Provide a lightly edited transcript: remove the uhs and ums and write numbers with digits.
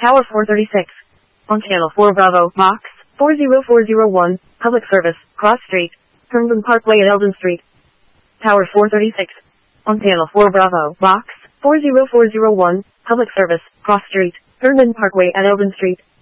Tower 436. On Channel 4 Bravo, Box 40401, Public Service, Cross Street, Herndon Parkway at Eldon Street. Tower 436. On Channel 4 Bravo, Box 40401, Public Service, Cross Street, Herndon Parkway at Eldon Street.